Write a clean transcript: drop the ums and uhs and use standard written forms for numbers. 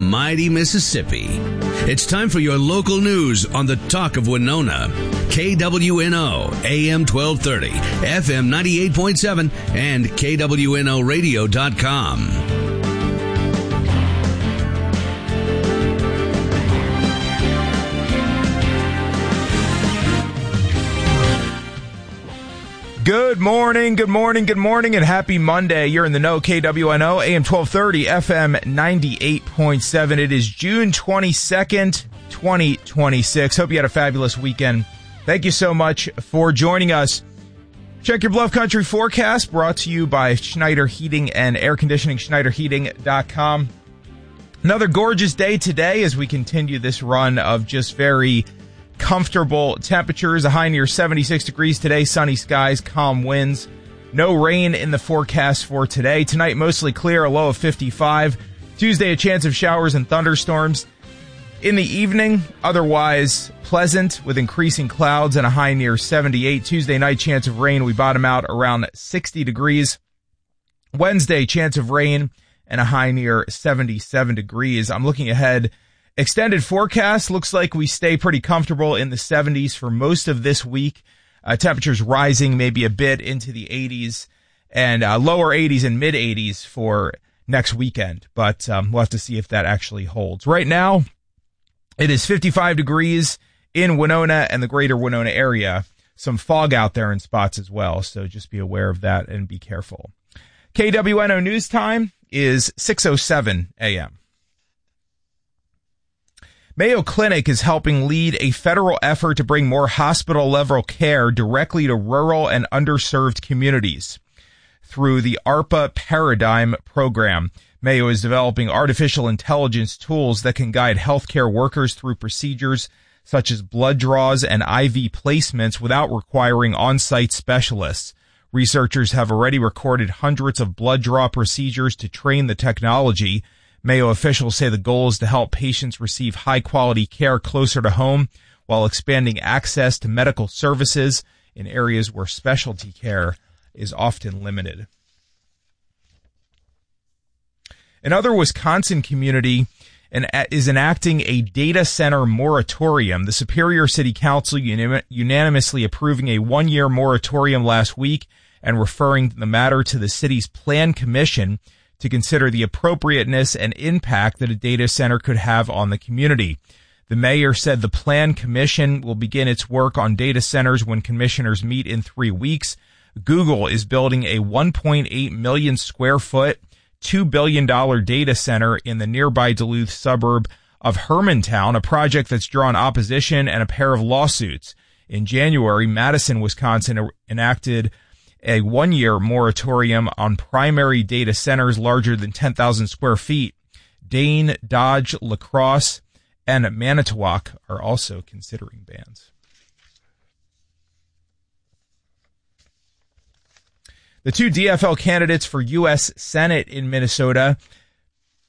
mighty Mississippi. It's time for your local news on the Talk of Winona. KWNO, AM 1230, FM 98.7, and KWNOradio.com. Good morning, and happy Monday. You're in the know, KWNO, AM 1230, FM 98.7. It is June 22nd, 2026. Hope you had a fabulous weekend. Thank you so much for joining us. Check your Bluff Country forecast, brought to you by Schneider Heating and Air Conditioning, SchneiderHeating.com. Another gorgeous day today as we continue this run of just very comfortable temperatures. A high near 76 degrees today, sunny skies, calm winds. No rain in the forecast for today. Tonight, mostly clear, a low of 55. Tuesday, a chance of showers and thunderstorms. In the evening, otherwise pleasant with increasing clouds and a high near 78. Tuesday night, chance of rain. We bottom out around 60 degrees. Wednesday, chance of rain and a high near 77 degrees. I'm looking ahead. Extended forecast looks like we stay pretty comfortable in the 70s for most of this week. Temperatures rising maybe a bit into the 80s and lower 80s and mid 80s for next weekend. But we'll have to see if that actually holds. Right now, it is 55 degrees in Winona and the greater Winona area. Some fog out there in spots as well, so just be aware of that and be careful. KWNO News Time is 6:07 a.m. Mayo Clinic is helping lead a federal effort to bring more hospital-level care directly to rural and underserved communities. Through the ARPA Paradigm program, Mayo is developing artificial intelligence tools that can guide healthcare workers through procedures such as blood draws and IV placements without requiring on-site specialists. Researchers have already recorded hundreds of blood draw procedures to train the technology. Mayo officials say the goal is to help patients receive high-quality care closer to home while expanding access to medical services in areas where specialty care is often limited. Another Wisconsin community is enacting a data center moratorium. The Superior City Council unanimously approving a one-year moratorium last week and referring the matter to the city's Plan Commission to consider the appropriateness and impact that a data center could have on the community. The mayor said the Plan Commission will begin its work on data centers when commissioners meet in 3 weeks. Google is building a 1.8 million square foot, $2 billion data center in the nearby Duluth suburb of Hermantown, a project that's drawn opposition and a pair of lawsuits. In January, Madison, Wisconsin enacted a one-year moratorium on primary data centers larger than 10,000 square feet. Dane, Dodge, La Crosse, and Manitowoc are also considering bans. The two DFL candidates for U.S. Senate in Minnesota